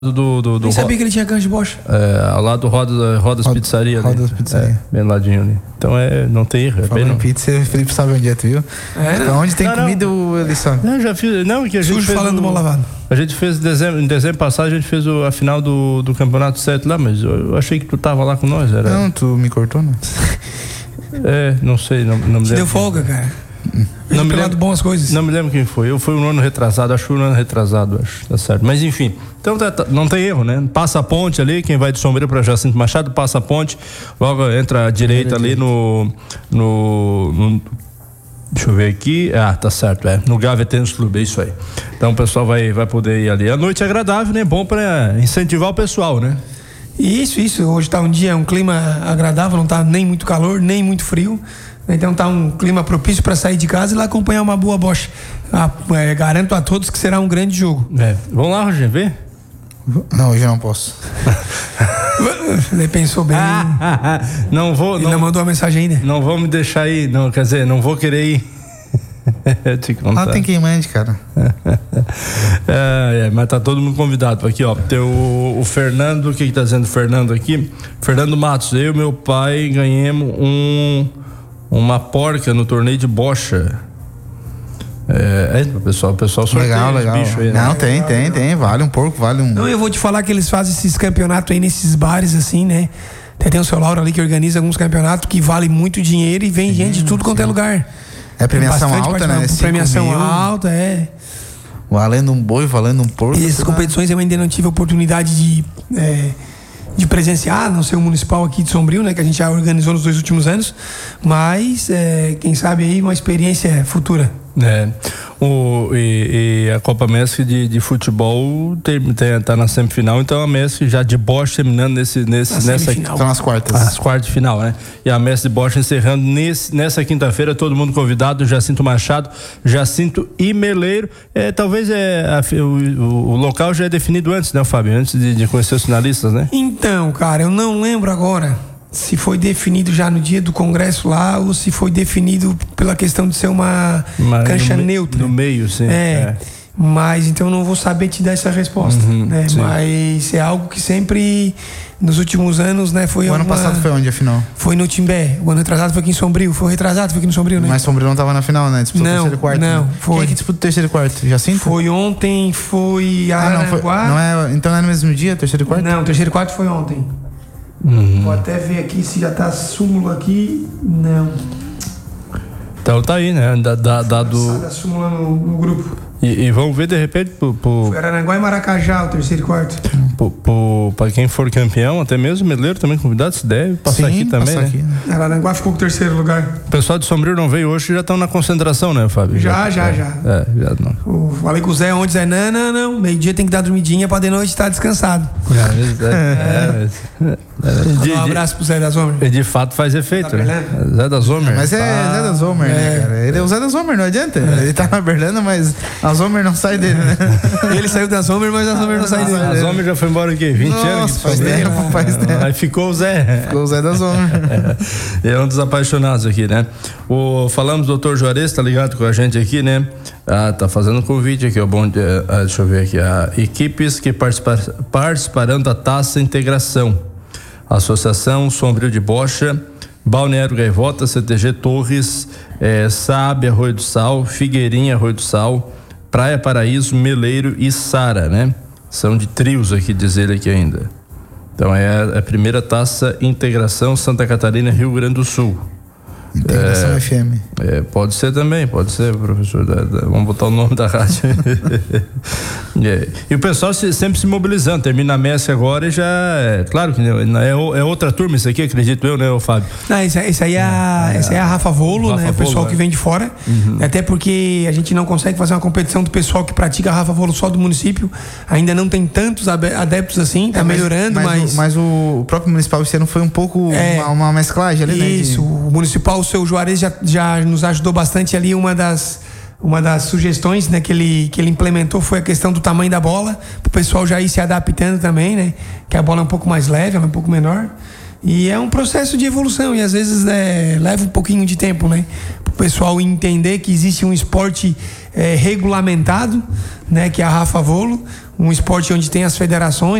Nem sabia que ele tinha cancha de Bosch. Ao lado do Rodas Pizzaria ali. Rodas Pizzaria. Bem ladinho ali. Então não tem erro. Falando em pizza, o Felipe sabe onde é, tu viu? Então, onde tem comida, ele sabe. Não, já fiz. Não, que a gente Sujo fez falando mal lavado. A gente fez em dezembro passado, a gente fez a final do Campeonato 7 lá, mas eu achei que tu tava lá com nós. Não, tu me cortou, não? Não sei, não me lembro. Te deu folga, cara. Não me lembro bom as coisas. Não me lembro quem foi. Eu fui um ano retrasado, acho tá certo. Mas enfim, então não tem erro, né? Passa a ponte ali, quem vai de Sombrio para Jacinto Machado, passa a ponte, logo entra à direita ali no deixa eu ver aqui. Tá certo, no Gávea Tênis Clube, é isso aí. Então o pessoal vai poder ir ali. A noite é agradável, né? Bom para incentivar o pessoal, né? Isso. Hoje tá um clima agradável, não tá nem muito calor, nem muito frio. Então tá um clima propício para sair de casa e lá acompanhar uma boa Bosch. Garanto a todos que será um grande jogo. Vamos lá, Roger, ver? Não, hoje eu não posso. Ele pensou bem. Não vou. Ele não mandou a mensagem ainda. Não vou me deixar ir, não, quer dizer, não vou querer ir. Tem quem mande, cara. Mas tá todo mundo convidado. Aqui, ó, tem o Fernando. O que tá dizendo o Fernando aqui? Fernando Matos, eu e meu pai ganhamos uma porca no torneio de bocha. O pessoal sorteia legal. Bicho aí, né? Não, tem. Vale um porco, vale um. Não, eu vou te falar que eles fazem esses campeonatos aí nesses bares, assim, né? Tem o seu Lauro ali que organiza alguns campeonatos que vale muito dinheiro e vem gente de tudo quanto é lugar. É premiação alta, né? Premiação alta, Valendo um boi, valendo um porco. E essas competições eu ainda não tive a oportunidade de presenciar, não sei o municipal aqui de Sombrio, né, que a gente já organizou nos 2 últimos anos, mas quem sabe aí uma experiência futura. E a Copa MESC de futebol tá na semifinal, então a MESC já de Bosch terminando nessa estão nas quartas. As quartas de final, né? E a MESC de Bosch encerrando nessa quinta-feira, todo mundo convidado, Jacinto Machado, Jacinto e Meleiro. Talvez o local já é definido antes, né, Fábio? Antes de conhecer os finalistas, né? Então, cara, eu não lembro agora se foi definido já no dia do congresso lá ou se foi definido pela questão de ser uma cancha neutra. No meio, sim. Mas então eu não vou saber te dar essa resposta, né? Mas é algo que sempre nos últimos anos, né, foi o ano passado foi onde a final? Foi no Timbé. O ano retrasado foi aqui em Sombrio. Foi aqui no Sombrio, né? Mas Sombrio não tava na final, né? Disputou terceiro e quarto. Não, foi. Quem é que disputou terceiro e quarto? Jacinto? Foi ontem, foi Aranaguá. Então não é no mesmo dia, terceiro e quarto? Não, terceiro e quarto foi ontem. Vou até ver aqui se já tá súmula aqui. Não. Então tá aí, né? Dado. A súmula no grupo. E vamos ver de repente Foi Aranaguá e Maracajá, o terceiro e quarto. Para quem for campeão, até mesmo Meleiro também convidado, se deve passar aqui também, né? Aranaguá ficou com o terceiro lugar. O pessoal de Sombrio não veio hoje, já estão na concentração, né, Fábio? Já. Já não. Falei com o Zé ontem, Zé, não, meio-dia tem que dar dormidinha pra de noite estar descansado. Um abraço pro Zé da Zomer. De fato faz efeito, né? Zé da Zomer. Mas Zé da Zomer, né, cara? Ele é o Zé da Zomer, não adianta. Ele tá na Berlândia, mas a Zomer não sai dele, né? Ele saiu da Zomer, mas a Zomer não sai dele. A Zomer já foi embora o quê? 20 anos? Faz tempo. Aí ficou o Zé. Ficou o Zé da Zomer. É um dos apaixonados aqui, né? Falamos do Dr. Juarez, tá ligado com a gente aqui, né? Tá fazendo um convite aqui, ó. Bom dia. Deixa eu ver aqui. Equipes que participarão da Taça Integração. Associação Sombrio de Bocha, Balneário Gaivota, CTG Torres, Sabe, Arroio do Sal, Figueirinha, Arroio do Sal, Praia Paraíso, Meleiro e Sara, né? São de trios aqui, diz ele aqui ainda. Então é a primeira Taça Integração Santa Catarina, Rio Grande do Sul. Integração FM. Pode ser também, professor. Vamos botar o nome da rádio. E o pessoal sempre se mobilizando. Termina a MESC agora e já. Claro que é outra turma, isso aqui, acredito eu, né, Fábio? Não, isso aí é a Rafa Volo, né? O pessoal que vem de fora. Até porque a gente não consegue fazer uma competição do pessoal que pratica a Rafa Volo só do município. Ainda não tem tantos adeptos assim, tá melhorando, mas o próprio municipal esse ano foi um pouco uma mesclagem ali, né? Isso, o municipal, o seu Juarez já nos ajudou bastante ali. Uma das sugestões, né, que ele implementou foi a questão do tamanho da bola, pro pessoal já ir se adaptando também, né, que a bola é um pouco mais leve, ela é um pouco menor, E é um processo de evolução e às vezes leva um pouquinho de tempo, né? Para o pessoal entender que existe um esporte regulamentado, né? Que é a Rafa Volo, um esporte onde tem as federações,